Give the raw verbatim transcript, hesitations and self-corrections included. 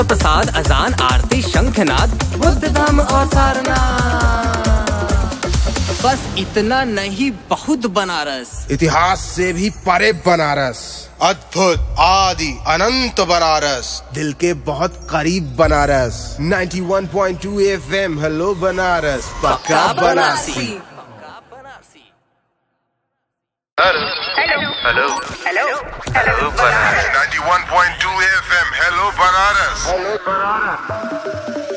प्रसाद, अजान, आरती, शंखनाद, बुद्ध धाम और सारनाथ। बस इतना नहीं, बहुत बनारस। इतिहास से भी परे बनारस, अद्भुत, आदि, अनंत बनारस, दिल के बहुत करीब बनारस। इक्यानवे पॉइंट दो एफ एम, हेलो बनारस, पक्का Banarasi. Hello hello hello hello hello Banaras. इक्यानवे पॉइंट दो एफ एम, हेलो बनारस।